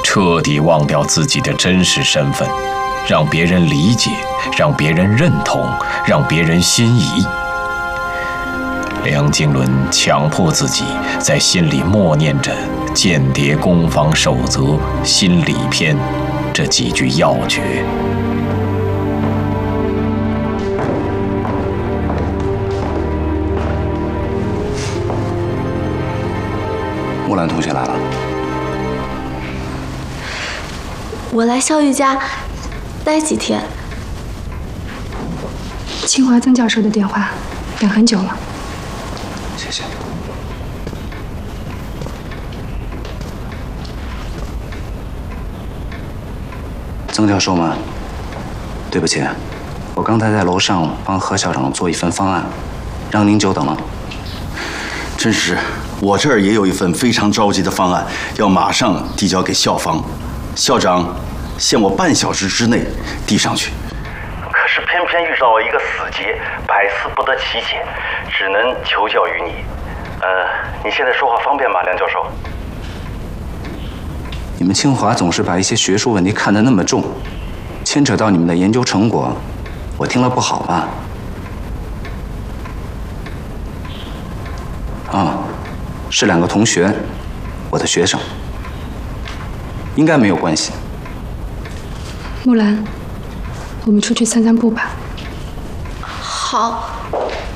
彻底忘掉自己的真实身份，让别人理解，让别人认同，让别人心仪。梁经纶强迫自己在心里默念着《间谍攻防守则》《心理篇》这几句要诀。 木兰同学来了。 我来肖玉家待几天。 清华曾教授的电话，等很久了。 谢谢。曾教授吗？对不起，我刚才在楼上帮何校长做一份方案，让您久等了。 真是，我这儿也有一份非常着急的方案，要马上递交给校方。校长限我半小时之内递上去。可是偏偏遇到一个死结，百思不得其解，只能求教于你。你现在说话方便吗，梁教授？ 你们清华总是把一些学术问题看得那么重，牵扯到你们的研究成果，我听了不好吧？是两个同学，我的学生，应该没有关系。 木兰，我们出去散散步吧。 好。